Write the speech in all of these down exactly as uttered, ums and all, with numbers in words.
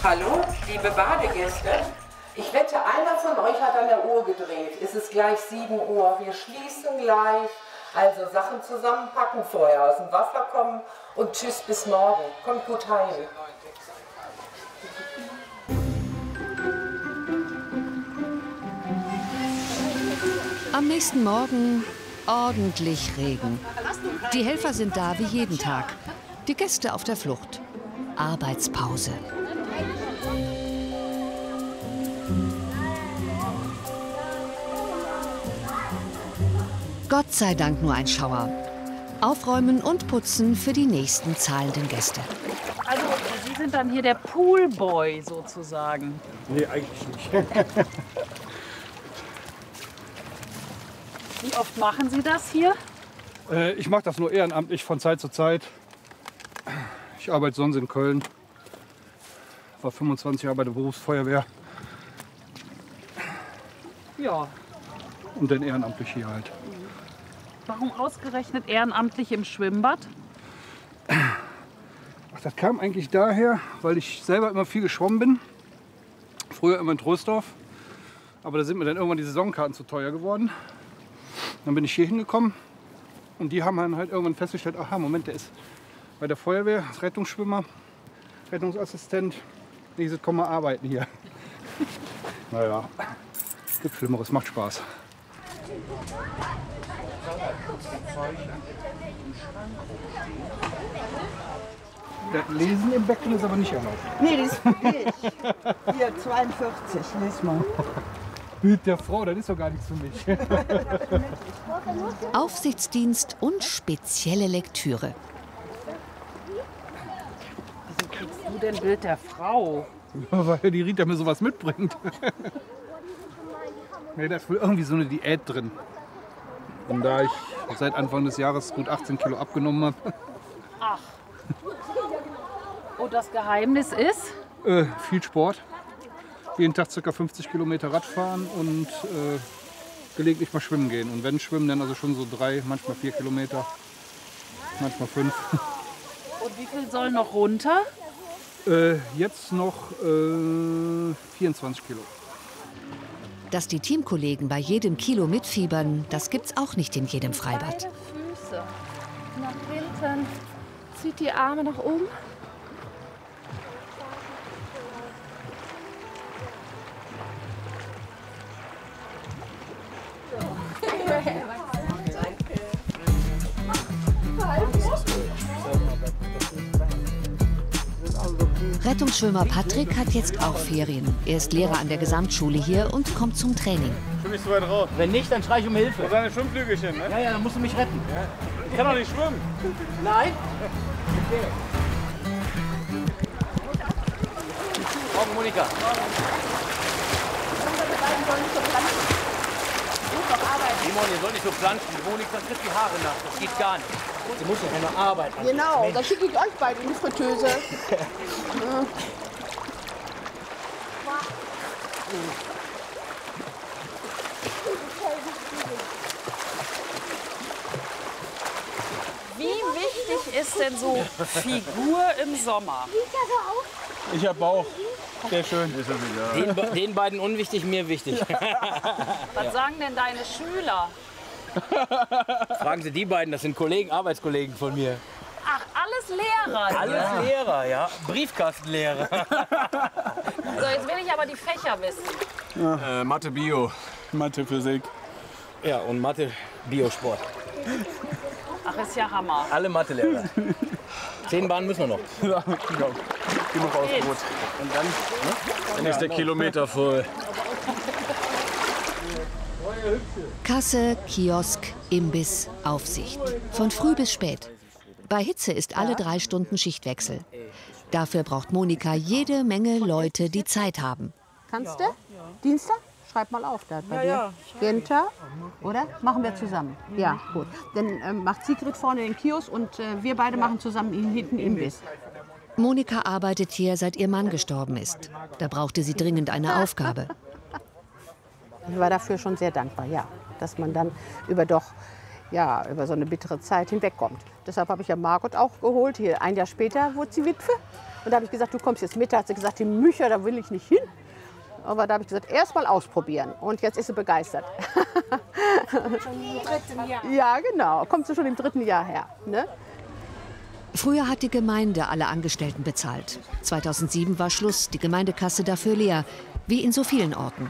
Hallo, liebe Badegäste. Ich wette, einer von euch hat an der Uhr gedreht. Es ist gleich sieben Uhr. Wir schließen gleich. Also Sachen zusammenpacken, vorher aus dem Wasser kommen und tschüss bis morgen. Kommt gut heim. Am nächsten Morgen ordentlich Regen. Die Helfer sind da wie jeden Tag. Die Gäste auf der Flucht. Arbeitspause. Gott sei Dank nur ein Schauer. Aufräumen und putzen für die nächsten zahlenden Gäste. Also, Sie sind dann hier der Poolboy sozusagen? Nee, eigentlich nicht. Wie oft machen Sie das hier? äh, ich mache das nur ehrenamtlich von Zeit zu Zeit. Ich arbeite sonst in Köln. War fünfundzwanzig Jahre bei der Berufsfeuerwehr. Ja. Und dann ehrenamtlich hier halt. Warum ausgerechnet ehrenamtlich im Schwimmbad? Ach, das kam eigentlich daher, weil ich selber immer viel geschwommen bin. Früher immer in Troisdorf. Aber da sind mir dann irgendwann die Saisonkarten zu teuer geworden. Dann bin ich hier hingekommen und die haben dann halt irgendwann festgestellt, aha, Moment, der ist bei der Feuerwehr, ist Rettungsschwimmer, Rettungsassistent. Ich sage, komm mal arbeiten hier. Naja, gibt Schlimmeres, macht Spaß. Das Lesen im Becken ist aber nicht erlaubt. Nee, das geht. Hier, zweiundvierzig, lies mal. Mit der Frau, das ist doch gar nichts für mich. Aufsichtsdienst und spezielle Lektüre. Wieso kriegst du denn Bild der Frau? Weil die Rita mir sowas mitbringt. Nee, da ist wohl irgendwie so eine Diät drin. Und da ich seit Anfang des Jahres gut achtzehn Kilo abgenommen habe. Ach. Und das Geheimnis ist? Äh, viel Sport. Jeden Tag ca. fünfzig Kilometer Radfahren und äh, gelegentlich mal schwimmen gehen. Und wenn schwimmen, dann also schon so drei, manchmal vier Kilometer, manchmal fünf. Und wie viel soll noch runter? Äh, jetzt noch äh, vierundzwanzig Kilo. Dass die Teamkollegen bei jedem Kilo mitfiebern, das gibt's auch nicht in jedem Freibad. Beide Füße nach hinten. Zieht die Arme nach oben. Rettungsschwimmer Patrick hat jetzt auch Ferien. Er ist Lehrer an der Gesamtschule hier und kommt zum Training. Schwimm nicht so weit raus. Wenn nicht, dann schrei ich um Hilfe. Das ist eine Schwimmflügelchen, ne? Ja, ja, dann musst du mich retten. Ja. Ich kann doch nicht schwimmen. Nein? Okay. Morgen, Monika. Simon, ihr sollt nicht so planschen. Monika tritt die Haare nach. Das geht gar nicht. Sie muss ja keine Arbeit machen. Genau, da schicke ich euch beide in die Fritteuse. Ja. Wie wichtig ist denn so Figur im Sommer? Ich hab Bauch. Sehr schön. Den, den beiden unwichtig, mir wichtig. Was sagen denn deine Schüler? Fragen Sie die beiden, das sind Kollegen, Arbeitskollegen von mir. Ach, alles Lehrer. Alles ja. Lehrer, ja. Briefkastenlehrer. So, jetzt will ich aber die Fächer wissen. Ja. Äh, Mathe, Bio. Mathe, Physik. Ja, und Mathe, Biosport. Ach, ist ja Hammer. Alle Mathelehrer. Zehn Bahnen müssen wir noch. Ja, genau. Genug Ausbrot. Und dann, ne? Dann ist der Kilometer voll. Kasse, Kiosk, Imbiss, Aufsicht. Von früh bis spät. Bei Hitze ist alle drei Stunden Schichtwechsel. Dafür braucht Monika jede Menge Leute, die Zeit haben. Kannst du? Dienstag? Schreib mal auf da bei dir. Günther, oder? Machen wir zusammen. Ja, gut. Dann ähm, macht Sigrid vorne den Kiosk und äh, wir beide machen zusammen hinten Imbiss. Monika arbeitet hier, seit ihr Mann gestorben ist. Da brauchte sie dringend eine Aufgabe. Ich war dafür schon sehr dankbar, ja, dass man dann über doch ja, über so eine bittere Zeit hinwegkommt. Deshalb habe ich ja Margot auch geholt. Hier ein Jahr später wurde sie Witwe Und da habe ich gesagt, du kommst jetzt mit. Da hat sie gesagt, die Mücher, da will ich nicht hin. Aber da habe ich gesagt, erst mal ausprobieren. Und jetzt ist sie begeistert. Schon im dritten Jahr. Ja, genau. Kommt sie schon im dritten Jahr her. Ne? Früher hat die Gemeinde alle Angestellten bezahlt. zweitausendsieben war Schluss, die Gemeindekasse dafür leer, wie in so vielen Orten.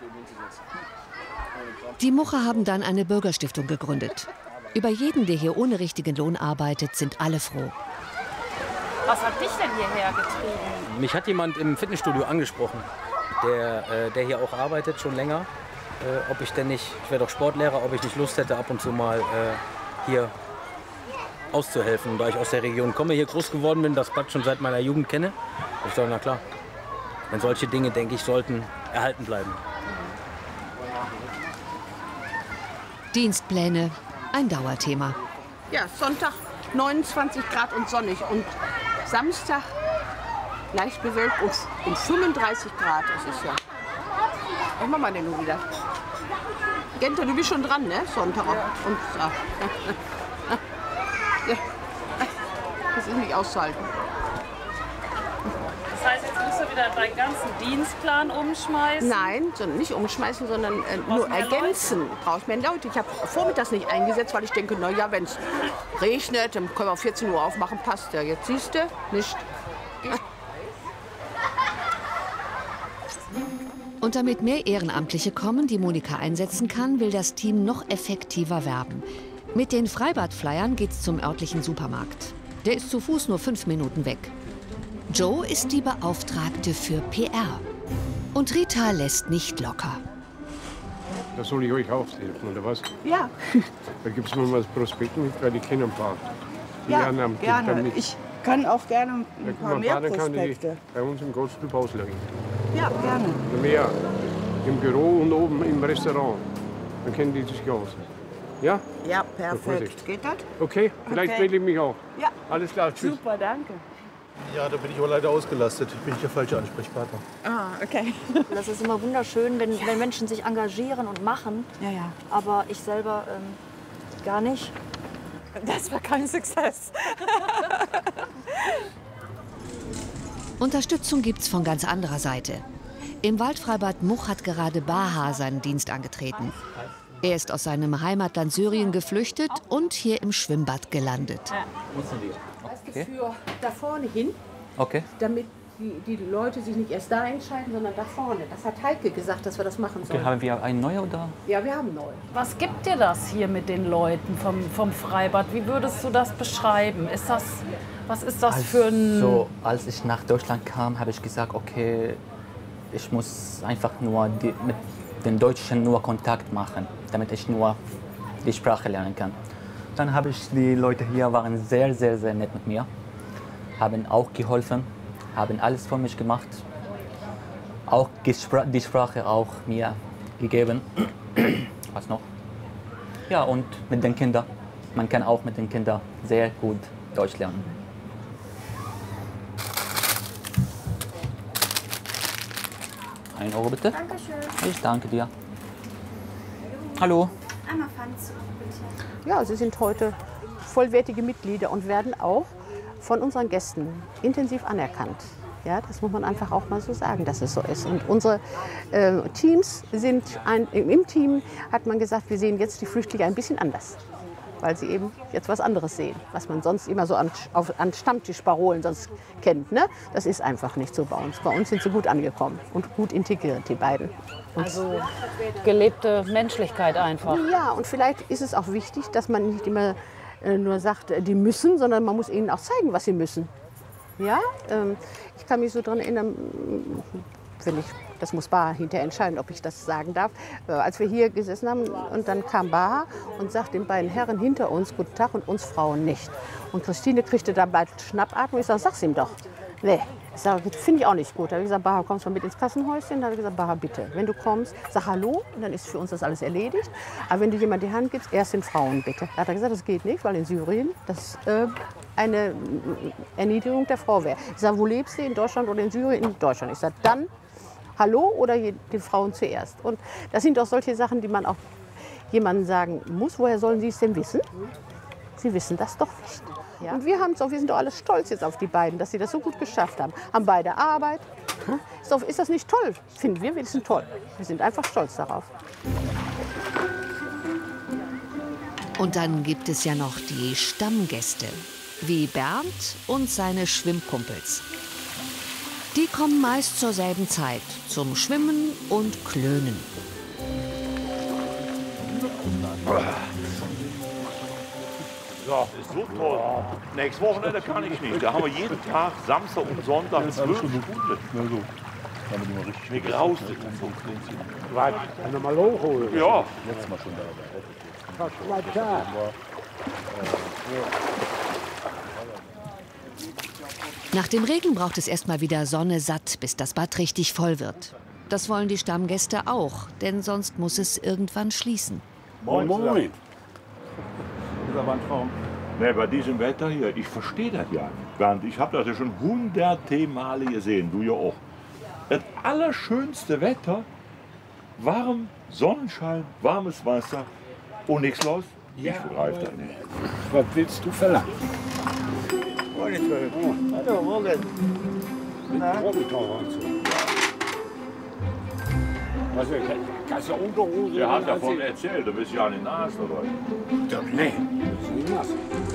Die Mucher haben dann eine Bürgerstiftung gegründet. Über jeden, der hier ohne richtigen Lohn arbeitet, sind alle froh. Was hat dich denn hierher getrieben? Mich hat jemand im Fitnessstudio angesprochen, der, äh, der hier auch arbeitet, schon länger. Äh, ob ich denn nicht, ich wäre doch Sportlehrer, ob ich nicht Lust hätte, ab und zu mal äh, hier auszuhelfen. Und da ich aus der Region komme, hier groß geworden bin, das Bad schon seit meiner Jugend kenne, ich sage, na klar, denn solche Dinge, denke ich, sollten erhalten bleiben. Dienstpläne, ein Dauerthema. Ja, Sonntag neunundzwanzig Grad und sonnig. Und Samstag leicht bewölkt und, und fünfunddreißig Grad. Das ist ja. Was machen wir denn nun wieder? Genta, du bist schon dran, ne? Sonntag. Und, ja. Das ist nicht auszuhalten. Das heißt, jetzt musst du wieder deinen ganzen Dienstplan umschmeißen? Nein, sondern nicht umschmeißen, sondern äh, nur ergänzen. Brauche ich mehr Leute. Ich habe vormittags nicht eingesetzt, weil ich denke, na ja, wenn es regnet, dann können wir auf vierzehn Uhr aufmachen, passt ja. Jetzt siehst du, nicht. Und damit mehr Ehrenamtliche kommen, die Monika einsetzen kann, will das Team noch effektiver werben. Mit den Freibad-Flyern geht's zum örtlichen Supermarkt. Der ist zu Fuß nur fünf Minuten weg. Joe ist die Beauftragte für P R. Und Rita lässt nicht locker. Da soll ich euch auch helfen, oder was? Ja. Da gibt es mal das Prospekt mit, weil ich kenne ein paar. Die Ja, Ehrenamt gerne. damit. Ich kann auch gerne ein Da paar kann mehr man kann die Prospekte. bei uns im Goldstub auslegen. Ja, gerne. Mehr im Büro und oben im Restaurant. Dann kennen die sich aus. Ja? Ja, Vorsicht. perfekt. Geht das? Okay, vielleicht Okay. wähle ich mich auch. Ja. Alles klar, tschüss. Super, danke. Ja, da bin ich aber leider ausgelastet. Ich bin nicht der falsche Ansprechpartner. Ah, okay. Das ist immer wunderschön, wenn, wenn Menschen sich engagieren und machen. Ja, ja. Aber ich selber ähm, gar nicht. Das war kein Success. Unterstützung gibt's von ganz anderer Seite. Im Waldfreibad Much hat gerade Baha seinen Dienst angetreten. Er ist aus seinem Heimatland Syrien geflüchtet und hier im Schwimmbad gelandet. Okay. Für da vorne hin, Okay. damit die, die Leute sich nicht erst da entscheiden, sondern da vorne. Das hat Heike gesagt, dass wir das machen sollen. Okay, haben wir einen neuen oder? Ja, wir haben neu. Was gibt dir das hier mit den Leuten vom, vom Freibad? Wie würdest du das beschreiben? Ist das, was ist das für ein... So, als ich nach Deutschland kam, habe ich gesagt, okay, ich muss einfach nur die, mit den Deutschen nur Kontakt machen, damit ich nur die Sprache lernen kann. Dann habe ich, die Leute hier waren sehr, sehr, sehr nett mit mir, haben auch geholfen, haben alles für mich gemacht, auch die Sprache auch mir gegeben. Was noch? Ja, und mit den Kindern. Man kann auch mit den Kindern sehr gut Deutsch lernen. Ein Euro bitte. Dankeschön. Ich danke dir. Hallo. Einmal Pfands, bitte. Ja, sie sind heute vollwertige Mitglieder und werden auch von unseren Gästen intensiv anerkannt. Ja, das muss man einfach auch mal so sagen, dass es so ist. Und unsere äh, Teams sind, ein, im Team hat man gesagt, wir sehen jetzt die Flüchtlinge ein bisschen anders. Weil sie eben jetzt was anderes sehen, was man sonst immer so an, auf, an Stammtischparolen sonst kennt. Ne? Das ist einfach nicht so bei uns. Bei uns sind sie gut angekommen und gut integriert, die beiden. Und Also gelebte Menschlichkeit einfach. ja, und vielleicht ist es auch wichtig, dass man nicht immer äh, nur sagt, äh, die müssen, sondern man muss ihnen auch zeigen, was sie müssen. Ja, ähm, ich kann mich so daran erinnern, wenn ich, das muss Baha hinterher entscheiden, ob ich das sagen darf, äh, als wir hier gesessen haben und dann kam Baha und sagt den beiden Herren hinter uns, guten Tag, und uns Frauen nicht. Und Christine kriegte dann bald Schnappatmung. Ich sage, sag's ihm doch. Nee, ich sage, finde ich auch nicht gut. Da habe ich gesagt, Baha, kommst du mal mit ins Kassenhäuschen? Da habe ich gesagt, Baha, bitte, wenn du kommst, sag Hallo und dann ist für uns das alles erledigt. Aber wenn du jemand die Hand gibst, erst den Frauen bitte. Da hat er gesagt, das geht nicht, weil in Syrien das äh, eine Erniedrigung der Frau wäre. Ich sage, wo lebst du, in Deutschland oder in Syrien? In Deutschland. Ich sage, dann Hallo oder den Frauen zuerst. Und das sind doch solche Sachen, die man auch jemandem sagen muss. Woher sollen sie es denn wissen? Sie wissen das doch nicht. Ja. Und wir haben so, wir sind doch alle stolz jetzt auf die beiden, dass sie das so gut geschafft haben. Haben beide Arbeit. So, ist das nicht toll? Finden wir, wir sind toll. Wir sind einfach stolz darauf. Und dann gibt es ja noch die Stammgäste, wie Bernd und seine Schwimmkumpels. Die kommen meist zur selben Zeit zum Schwimmen und Klönen. Ja, ist so toll. Nächstes Wochenende kann ich nicht. Da haben wir jeden Tag, Samstag und Sonntag, zwölf Stunden. Mir graust es. Was? Kann man mal hochholen? Ja. Letztes Mal schon da. Nach dem Regen braucht es erst mal wieder Sonne satt, bis das Bad richtig voll wird. Das wollen die Stammgäste auch, denn sonst muss es irgendwann schließen. Moin, moin. Das ist aber ein Traum. Nee, bei diesem Wetter hier, ich verstehe das ja. Bernd, ich habe das ja schon hunderte Male gesehen, du ja auch. Das allerschönste Wetter, warm, Sonnenschein, warmes Wasser und nichts los. Ich begreife das nicht. Was willst du verlangen? Hallo, morgen. Na? Was ist das? Kannst du Unterhose? Der hat davon erzählt, du bist ja nicht nass, oder? Ja, nee, das ist nicht nass.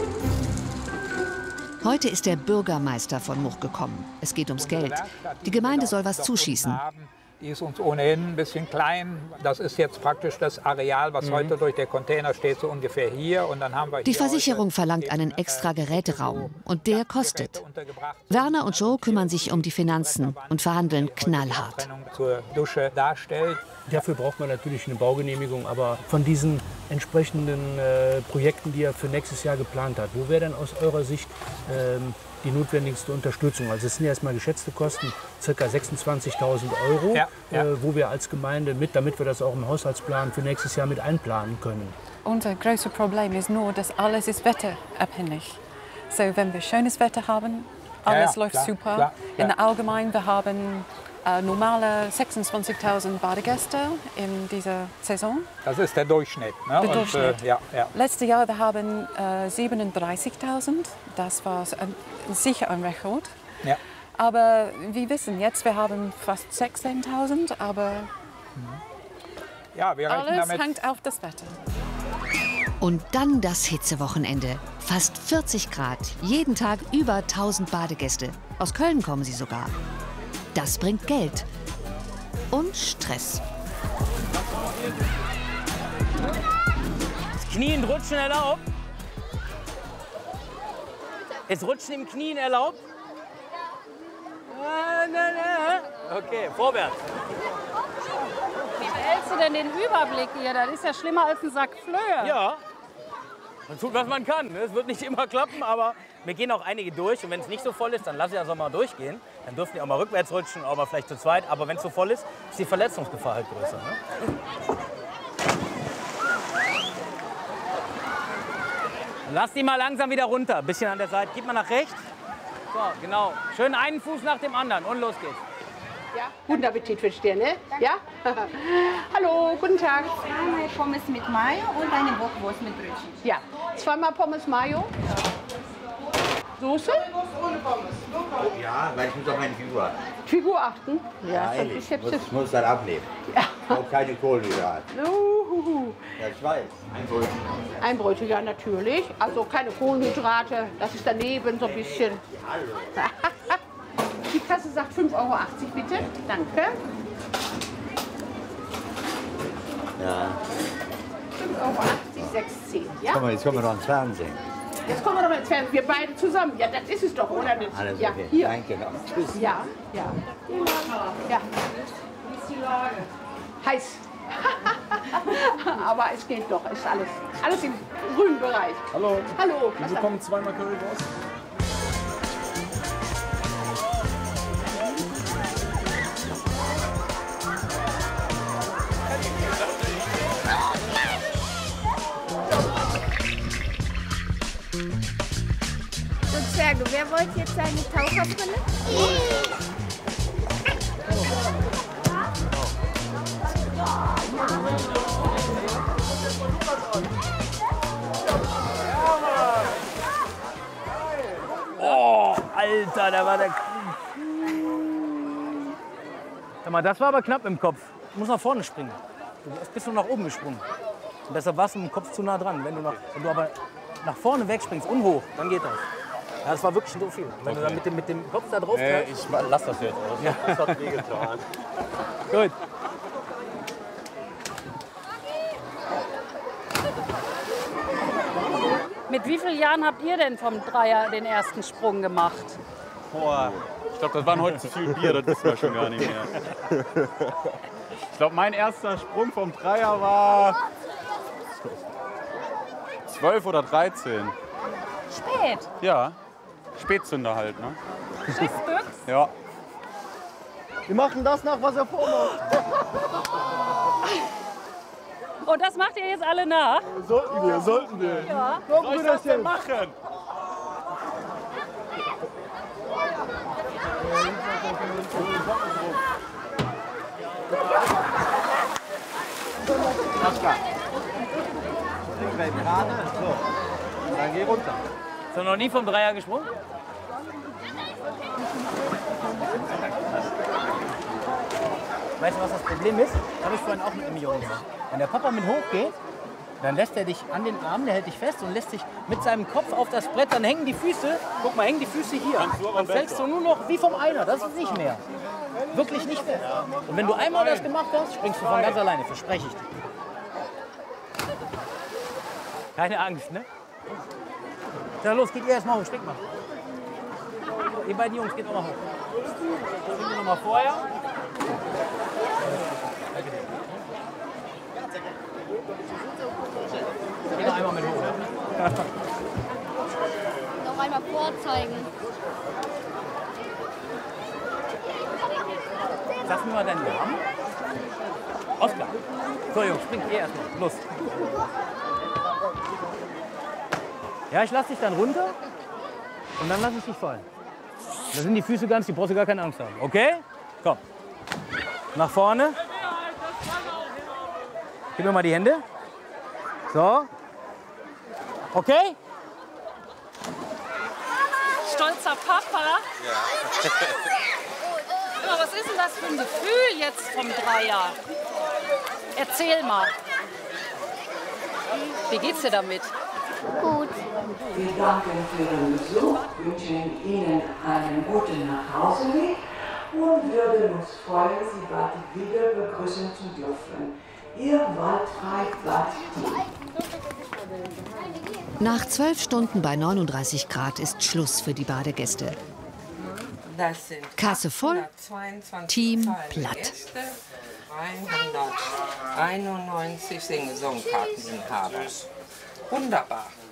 Heute ist der Bürgermeister von Much gekommen. Es geht ums Geld. Die Gemeinde soll was zuschießen. Die ist uns ohnehin ein bisschen klein. Das ist jetzt praktisch das Areal, was mhm. heute durch den Container steht, so ungefähr hier. Und dann haben wir die Versicherung verlangt einen extra Geräteraum und der kostet. Werner und Joe kümmern sich um die Finanzen und verhandeln knallhart. Zur Dusche darstellt. Dafür braucht man natürlich eine Baugenehmigung, aber von diesen entsprechenden äh, Projekten, die er für nächstes Jahr geplant hat, wo wäre denn aus eurer Sicht ähm, die notwendigste Unterstützung? Also es sind ja erstmal geschätzte Kosten, ca. sechsundzwanzigtausend Euro, ja, ja. Äh, wo wir als Gemeinde mit, damit wir das auch im Haushaltsplan für nächstes Jahr mit einplanen können. Unser größtes Problem ist nur, dass alles ist wetterabhängig. So, wenn wir schönes Wetter haben, alles ja, ja, läuft klar, super. Klar, In ja. der Allgemein, wir haben äh, normale sechsundzwanzigtausend Badegäste in dieser Saison. Das ist der Durchschnitt. Ne? Der Und, Durchschnitt. Äh, ja, ja. Letztes Jahr wir haben äh, siebenunddreißigtausend. Das war ein, sicher ein Rekord. Ja. Aber wir wissen jetzt, wir haben fast sechzehntausend. Aber ja, wir rechnen alles damit. hängt auf das Wetter. Und dann das Hitzewochenende. Fast vierzig Grad, jeden Tag über tausend Badegäste. Aus Köln kommen sie sogar. Das bringt Geld und Stress. Knien rutschen erlaubt? Ist Rutschen im Knien erlaubt? Okay, vorwärts. Wie behältst du denn den Überblick hier? Das ist ja schlimmer als ein Sack Flöhe. Ja. Man tut, was man kann. Es wird nicht immer klappen, aber mir gehen auch einige durch. Und wenn es nicht so voll ist, dann lasse ich das auch mal durchgehen. Dann dürfen die auch mal rückwärts rutschen, auch mal vielleicht zu zweit. Aber wenn es so voll ist, ist die Verletzungsgefahr halt größer. Ne? Lass die mal langsam wieder runter. Ein bisschen an der Seite. Gib mal nach rechts. So, genau. Schön einen Fuß nach dem anderen und los geht's. Ja, guten Appetit wünsche ich dir, ne? Ja? Hallo, guten Tag. Zweimal Pommes mit Mayo und eine Bockwurst mit Brötchen. Ja, zweimal Pommes Mayo. Soße? Ja, weil ich muss auf meine Figur achten. Figur achten? Ja, so, ehrlich. ich hab muss, ich muss das abnehmen. Ja. Auch keine Kohlenhydrate. Uhuhu. Ja, ich weiß. Ein Brötchen. Ein Brötchen, ja, natürlich. Also keine Kohlenhydrate. Das ist daneben so ein bisschen. Die Kasse sagt fünf Euro achtzig, bitte. Danke. Ja. fünf Euro achtzig, sechs zehn. Ja? Komm mal, jetzt kommen wir noch ins Fernsehen. Jetzt kommen wir doch mal ins Fernsehen. Wir beide zusammen. Ja, das ist es doch, oder nicht? Alles ja, okay. hier. Danke noch. Tschüss. Ja, ja. Ja. Wie ist die Lage? Heiß. Aber es geht doch. Es ist alles, alles im grünen Bereich. Hallo. Hallo. Wir bekommen zweimal Currywurst. So Zwerge, wer wollte jetzt seine Taucherbrille? Oh, da war der. Sag mal, das war aber knapp im Kopf. Du musst nach vorne springen. Du bist nur nach oben gesprungen. Und deshalb warst du mit dem Kopf zu nah dran. Wenn du, nach, wenn du aber nach vorne wegspringst, unhoch, dann geht das. Ja, das war wirklich so viel. Wenn okay. du dann mit dem, mit dem Kopf da drauf äh, Ich lass das jetzt aus. Ja. Das hat weh getan. Gut. Mit wie vielen Jahren habt ihr denn vom Dreier den ersten Sprung gemacht? Boah, ich glaube, das waren heute zu viel Bier, das wissen wir schon gar nicht mehr. Ich glaube, mein erster Sprung vom Dreier war zwölf oder dreizehn. Spät? Ja, Spätzünder halt, ne? Schiffsbüchs? Ja. Wir machen das nach, was er vormacht. Und das macht ihr jetzt alle nach? Sollten wir, sollten wir. Ja. Was soll ich das denn machen? Oskar. Gerade. So. Dann geh runter. Hast du noch nie vom Dreier gesprungen? Weißt du, was das Problem ist? Das habe ich vorhin auch mit einem Jungen gemacht. Wenn der Papa mit hochgeht, dann lässt er dich an den Arm, der hält dich fest und lässt dich mit seinem Kopf auf das Brett, dann hängen die Füße, guck mal, hängen die Füße hier. Dann fällst du nur noch wie vom Einer, das ist nicht mehr. Wirklich nicht mehr. Und wenn du einmal das gemacht hast, springst du von ganz alleine, verspreche ich dir. Keine Angst, ne? Ja, los, geht ihr erst mal hoch, springt mal. Ihr beiden Jungs, geht auch mal hoch. Springen wir noch mal vorher. Geh noch einmal mit hoch. Ne? Noch einmal vorzeigen. Sag mir mal deinen Namen. Oskar. So, Jungs, springt ihr erst mal. Los. Ja, ich lass dich dann runter und dann lass ich dich fallen. Da sind die Füße ganz, die brauchst du gar keine Angst haben. Okay? Komm. Nach vorne. Gib mir mal die Hände. So. Okay? Stolzer Papa. Ja. Aber was ist denn das für ein Gefühl jetzt vom Dreier? Erzähl mal. Wie geht's dir damit? Gut. Wir danken für Ihren Besuch, wünschen Ihnen einen guten Nachhauseweg und würden uns freuen, Sie bald wieder begrüßen zu dürfen. Ihr waldfrei Bad Diehl. Nach zwölf Stunden bei neununddreißig Grad ist Schluss für die Badegäste. Das sind Kasse voll, Team platt. Gäste, hunderteinundneunzig Sing-Song-Karteninhaber. Wunderbar.